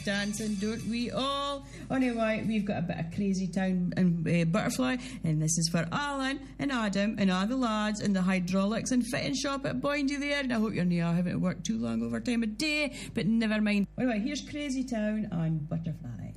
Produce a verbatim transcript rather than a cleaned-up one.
dancing, don't we all? Anyway, we've got a bit of Crazy Town and uh, Butterfly, and this is for Alan and Adam and all the lads in the hydraulics and fitting shop at Boindy there, and I hope you're not having to work too long over time a day, but never mind. Anyway, here's Crazy Town and Butterfly.